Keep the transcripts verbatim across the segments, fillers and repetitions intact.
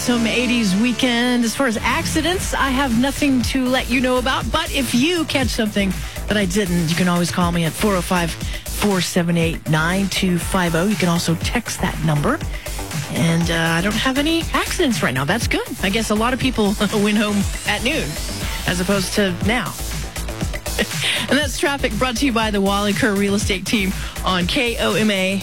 awesome eighties weekend. As far as accidents, I have nothing to let you know about. But if you catch something that I didn't, you can always call me at four oh five, four seven eight, nine two five oh. You can also text that number. And uh, I don't have any accidents right now. That's good. I guess a lot of people went home at noon as opposed to now. And that's traffic brought to you by the Wally Kerr Real Estate Team on K O M A.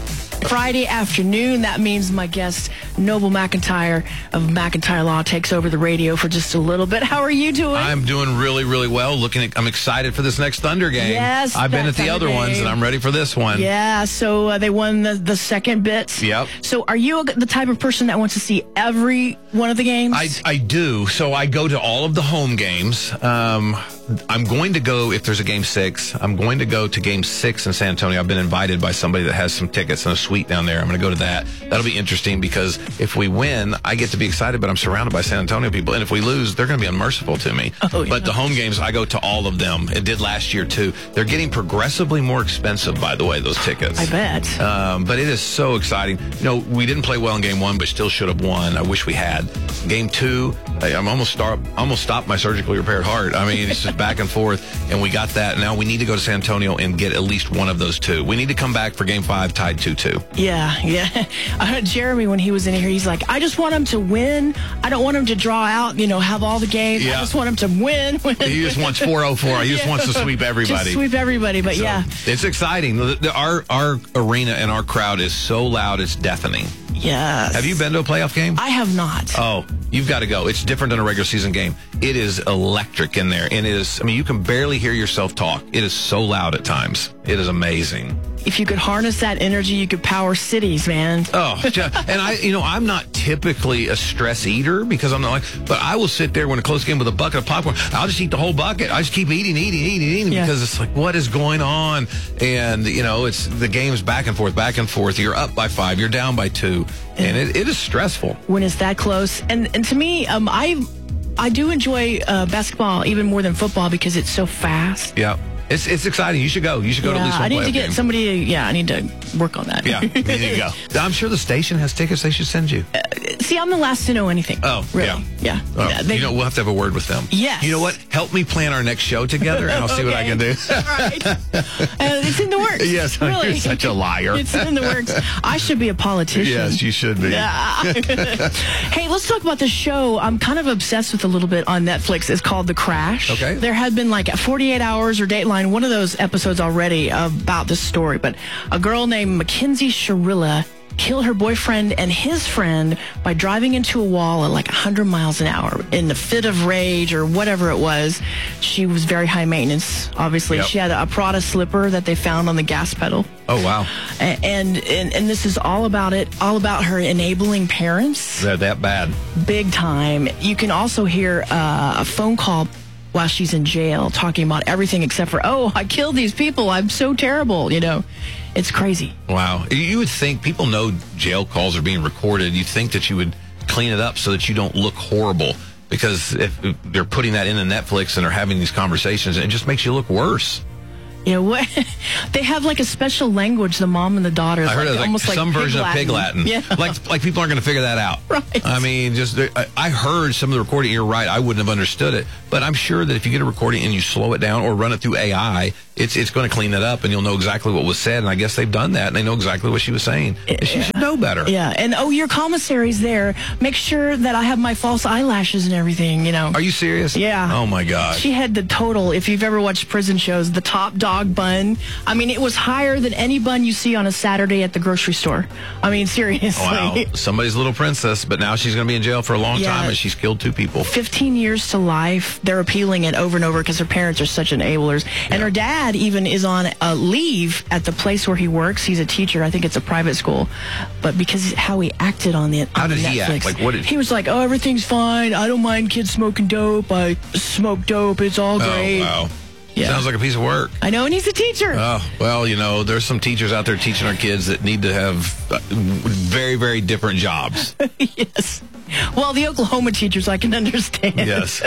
Friday afternoon, that means my guest, Noble McIntyre of McIntyre Law, takes over the radio for just a little bit. How are you doing? I'm doing really, really well. Looking, at, I'm excited for this next Thunder game. Yes, I've been at the other ones, and I'm ready for this one. Yeah, so uh, they won the, the second bit. Yep. So are you the type of person that wants to see every one of the games? I, I do. So I go to all of the home games. Um, I'm going to go, if there's a game six, I'm going to go to game six in San Antonio. I've been invited by somebody that has some tickets and a suite down there. I'm going to go to that. That'll be interesting because if we win, I get to be excited, but I'm surrounded by San Antonio people. And if we lose, they're going to be unmerciful to me. Oh, yeah. But the home games, I go to all of them. It did last year, too. They're getting progressively more expensive, by the way, those tickets. I bet. Um, but it is so exciting. You know, we didn't play well in game one, but still should have won. I wish we had. Game two, I'm almost start, almost stopped my surgically repaired heart. I mean, it's just back and forth. And we got that. Now we need to go to San Antonio and get at least one of those two. We need to come back for game five tied two two. Yeah, yeah. I heard Jeremy, when he was in here, he's like, I just want him to win. I don't want him to draw out, you know, have all the games. Yeah. I just want him to win. win. He just wants four oh four. He just Yeah. wants to sweep everybody. Just sweep everybody, but So, yeah. It's exciting. The- the- Our, our arena and our crowd is so loud, it's deafening. Yes. Have you been to a playoff game? I have not. Oh, you've got to go. It's different than a regular season game. It is electric in there. And it is, I mean, you can barely hear yourself talk. It is so loud at times. It is amazing. If you could harness that energy, you could power cities, man. Oh, and I, you know, I'm not typically a stress eater because I'm not like, but I will sit there when a close game with a bucket of popcorn. I'll just eat the whole bucket. I just keep eating, eating, eating, eating Yeah. because it's like, what is going on? And, you know, it's the game's back and forth, back and forth. You're up by five, you're down by two. And it, it is stressful. When it's that close. And and to me, um, I I do enjoy uh, basketball even more than football because it's so fast. Yeah. It's it's exciting. You should go. You should go yeah, to at least one I need playoff to get game. somebody. To, yeah, I need to work on that. Yeah, there you go. I'm sure the station has tickets they should send you. See, I'm the last to know anything. Oh, really? yeah. Yeah. Oh, yeah they, you know, we'll have to have a word with them. Yes. You know what? Help me plan our next show together, and I'll see what I can do. All right. Uh, it's in the works. Yes, really. you're such a liar. It's in the works. I should be a politician. Yes, you should be. Yeah. Hey, let's talk about the show. I'm kind of obsessed with a little bit on Netflix. It's called The Crash. Okay. There had been like forty-eight hours or Dateline, one of those episodes already about this story. But a girl named Mackenzie Sharilla killed her boyfriend and his friend by driving into a wall at like one hundred miles an hour in a fit of rage or whatever it was. She was very high maintenance, obviously. Yep. She had a Prada slipper that they found on the gas pedal. Oh, wow. And, and and this is all about it, all about her enabling parents. They're that bad. Big time. You can also hear uh, a phone call while she's in jail talking about everything except for, oh, I killed these people. I'm so terrible. You know, it's crazy. Wow. You would think people know jail calls are being recorded. You'd think that you would clean it up so that you don't look horrible. Because if they're putting that into Netflix and they're having these conversations, it just makes you look worse. You know what? They have like a special language, the mom and the daughter. I heard like, it was like almost like some pig version Latin. of pig Latin. Yeah. Like like people aren't going to figure that out. Right. I mean, just I, I heard some of the recording. You're right. I wouldn't have understood it, but I'm sure that if you get a recording and you slow it down or run it through A I, it's it's going to clean it up and you'll know exactly what was said. And I guess they've done that and they know exactly what she was saying. And she should know better. Yeah. And oh, your commissary's there. Make sure that I have my false eyelashes and everything. You know. Are you serious? Yeah. Oh my God. She had the total, if you've ever watched prison shows, the top dog bun. I mean, it was higher than any bun you see on a Saturday at the grocery store. I mean, seriously. Wow. Somebody's little princess, but now she's going to be in jail for a long Yeah. time and she's killed two people. fifteen years to life. They're appealing it over and over because her parents are such enablers. And Yeah. her dad even is on a leave at the place where he works. He's a teacher. I think it's a private school. But because how he acted on the How on did he Netflix, act? Like, what did- he was like, oh, everything's fine. I don't mind kids smoking dope. I smoke dope. It's all great. Oh, wow. Yeah. Sounds like a piece of work. I know, and he's a teacher. Oh, well, you know, there's some teachers out there teaching our kids that need to have uh, very, very different jobs. Yes. Well, the Oklahoma teachers, I can understand. Yes.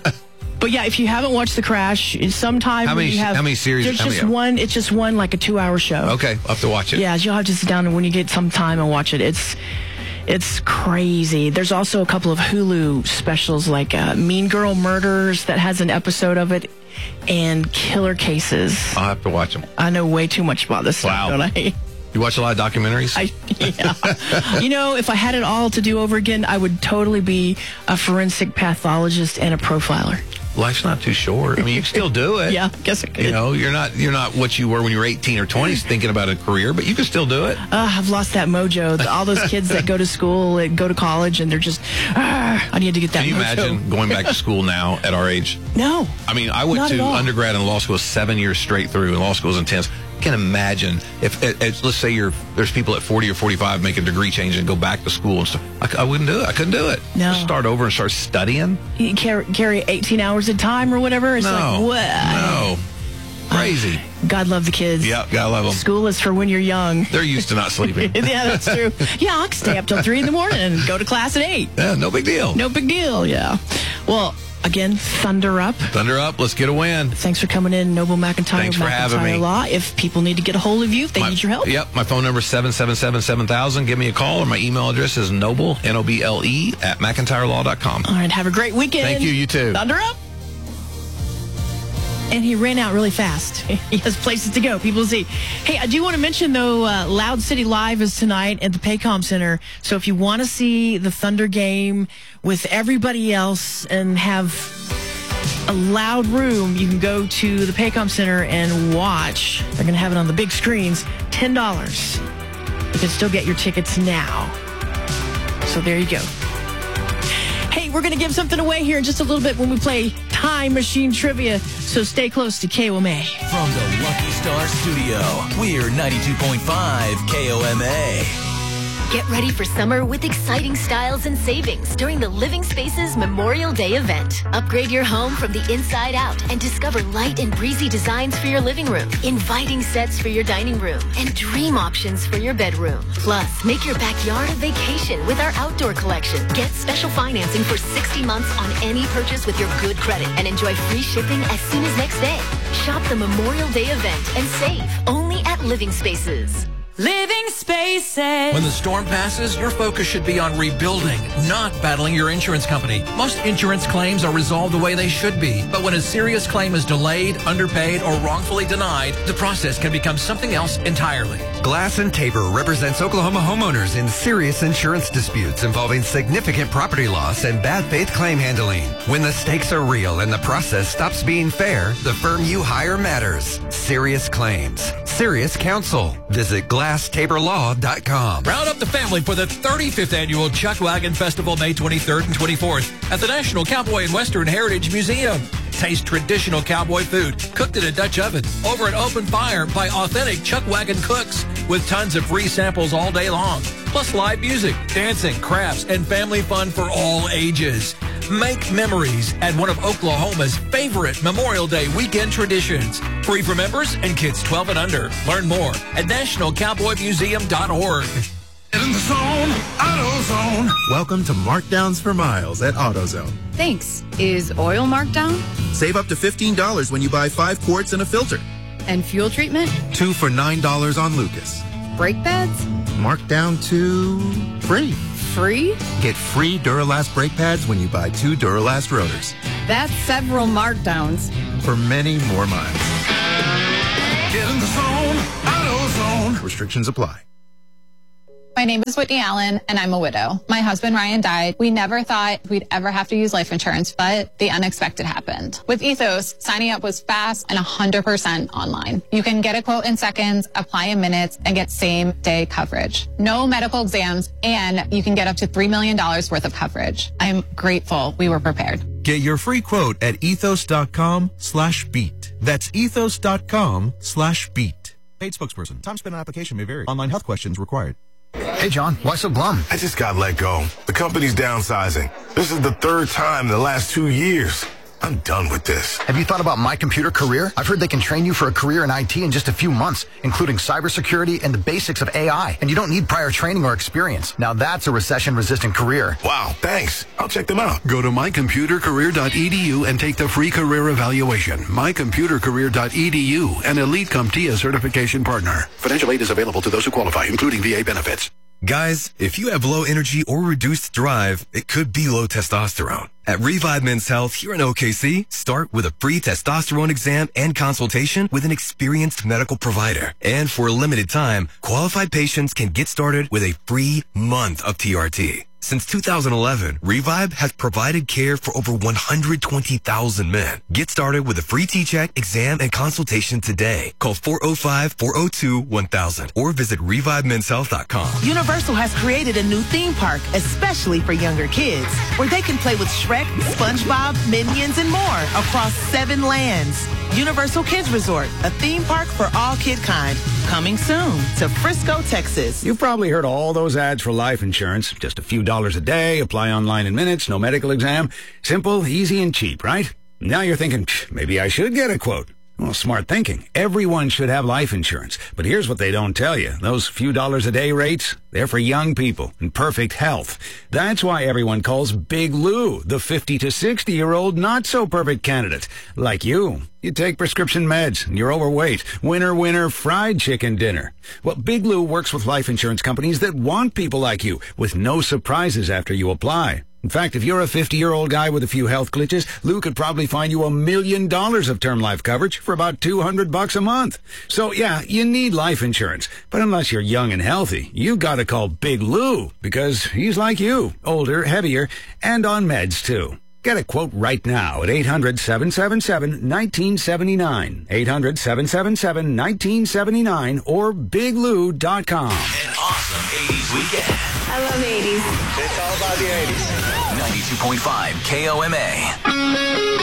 But yeah, if you haven't watched The Crash, sometime How many- you have, how many series- There's how just many- one. It's just one, like a two-hour show. Okay, I'll have to watch it. Yeah, you'll have to sit down when you get some time and watch it. It's It's crazy. There's also a couple of Hulu specials like uh, Mean Girl Murders that has an episode of it, and Killer Cases. I'll have to watch them. I know way too much about this stuff, Wow. don't I? You watch a lot of documentaries? I, yeah. You know, if I had it all to do over again, I would totally be a forensic pathologist and a profiler. Life's not too short. I mean, you can still do it. Yeah, I guess I could. You know, you're not you're not what you were when you were eighteen or twenty thinking about a career, but you can still do it. Uh, I've lost that mojo. The- All those kids that go to school and go to college and they're just, ah, I need to get that Can you mojo. imagine going back to school now at our age? No. I mean, I went Not at to all. undergrad and law school seven years straight through, and law school is intense. I can imagine if, if, if let's say you're there's people at forty or forty-five make a degree change and go back to school and stuff. I, c- I wouldn't do it. I couldn't do it. No. Just start over and start studying. You carry, carry eighteen hours at a time or whatever. It's No. like, what? No. Crazy. God love the kids. Yeah, gotta love them. School is for when you're young. They're used to not sleeping. Yeah, that's true. Yeah, I can stay up till three in the morning and go to class at eight. Yeah, no big deal. No big deal, yeah. Well, again, Thunder Up. Thunder up. Let's get a win. Thanks for coming in, Noble McIntyre. Thanks for having McIntyre me. Law. If people need to get a hold of you, if they My- need your help. Yep. My phone number is seven seven seven, seven thousand. Give me a call, or my email address is noble, N O B L E, at mcintyre law dot com. All right, have a great weekend. Thank you. You too. Thunder Up. And he ran out really fast. He has places to go. People to see. Hey, I do want to mention, though, uh, Loud City Live is tonight at the Paycom Center. So if you want to see the Thunder game with everybody else and have a loud room, you can go to the Paycom Center and watch. They're going to have it on the big screens. ten dollars. You can still get your tickets now. So there you go. Hey, we're going to give something away here in just a little bit when we play Time Machine Trivia. So stay close to K O M A. From the Lucky Star Studio, we're ninety-two point five K O M A. Get ready for summer with exciting styles and savings during the Living Spaces Memorial Day event. Upgrade your home from the inside out and discover light and breezy designs for your living room, inviting sets for your dining room, and dream options for your bedroom. Plus, make your backyard a vacation with our outdoor collection. Get special financing for sixty months on any purchase with your good credit and enjoy free shipping as soon as next day. Shop the Memorial Day event and save only at Living Spaces. Living Spaces. When the storm passes, your focus should be on rebuilding, not battling your insurance company. Most insurance claims are resolved the way they should be, but when a serious claim is delayed, underpaid, or wrongfully denied, the process can become something else entirely. Glass and Tabor represents Oklahoma homeowners in serious insurance disputes involving significant property loss and bad faith claim handling. When the stakes are real and the process stops being fair, the firm you hire matters. Serious Claims. Serious Counsel. Visit glass tabor law dot com. Round up the family for the thirty-fifth Annual Chuck Wagon Festival, May twenty-third and twenty-fourth at the National Cowboy and Western Heritage Museum. Taste traditional cowboy food cooked in a Dutch oven over an open fire by authentic Chuck Wagon cooks with tons of free samples all day long. Plus live music, dancing, crafts, and family fun for all ages. Make memories at one of Oklahoma's favorite Memorial Day weekend traditions. Free for members and kids twelve and under. Learn more at national cowboy museum dot org. In the zone, AutoZone. Welcome to Markdowns for Miles at AutoZone. Thanks. Is oil marked down? Save up to fifteen dollars when you buy five quarts and a filter. And fuel treatment? Two for nine dollars on Lucas. Brake pads? Marked down to free. Free? Get free Duralast brake pads when you buy two Duralast rotors. That's several markdowns. For many more miles. Get in the zone, AutoZone. Restrictions apply. My name is Whitney Allen, and I'm a widow. My husband, Ryan, died. We never thought we'd ever have to use life insurance, but the unexpected happened. With Ethos, signing up was fast and one hundred percent online. You can get a quote in seconds, apply in minutes, and get same-day coverage. No medical exams, and you can get up to three million dollars worth of coverage. I'm grateful we were prepared. Get your free quote at ethos.com slash beat. That's ethos.com slash beat. Paid spokesperson. Time spent on application may vary. Online health questions required. Hey, John, why so glum? I just got let go. The company's downsizing. This is the third time in the last two years. I'm done with this. Have you thought about My Computer Career? I've heard they can train you for a career in I T in just a few months, including cybersecurity and the basics of A I. And you don't need prior training or experience. Now that's a recession-resistant career. Wow, thanks. I'll check them out. Go to my computer career dot e d u and take the free career evaluation. my computer career dot e d u, an Elite CompTIA certification partner. Financial aid is available to those who qualify, including V A benefits. Guys, if you have low energy or reduced drive, it could be low testosterone. At Revive Men's Health here in O K C, start with a free testosterone exam and consultation with an experienced medical provider. And for a limited time, qualified patients can get started with a free month of T R T. Since two thousand eleven, Revive has provided care for over one hundred twenty thousand men. Get started with a free T-check, exam, and consultation today. Call four oh five, four oh two, one thousand or visit revive men's health dot com. Universal has created a new theme park, especially for younger kids, where they can play with Shrek, SpongeBob, Minions, and more across seven lands. Universal Kids Resort, a theme park for all kid kind. Coming soon to Frisco, Texas. You've probably heard all those ads for life insurance. Just a few dollars a day, apply online in minutes, no medical exam. Simple, easy, and cheap, right? Now you're thinking, maybe I should get a quote. Well, smart thinking. Everyone should have life insurance. But here's what they don't tell you. Those few dollars a day rates, they're for young people in perfect health. That's why everyone calls Big Lou the fifty to sixty-year-old not-so-perfect candidate. Like you. You take prescription meds, and you're overweight. Winner, winner, fried chicken dinner. Well, Big Lou works with life insurance companies that want people like you, with no surprises after you apply. In fact, if you're a fifty-year-old guy with a few health glitches, Lou could probably find you a million dollars of term life coverage for about two hundred bucks a month. So, yeah, you need life insurance. But unless you're young and healthy, you gotta call Big Lou, because he's like you, older, heavier, and on meds, too. Get a quote right now at eight hundred, seven seven seven, one nine seven nine, eight hundred, seven seven seven, one nine seven nine, or big lou dot com. An awesome eighties weekend. I love the eighties. It's all about the eighties. ninety-two point five K O M A.